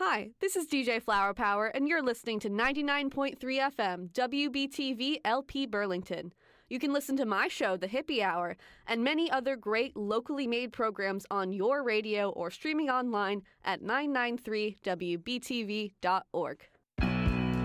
Hi, this is DJ Flower Power, and you're listening to 99.3 FM WBTV LP Burlington. You can listen to my show, The Hippie Hour, and many other great locally made programs on your radio or streaming online at 993wbtv.org.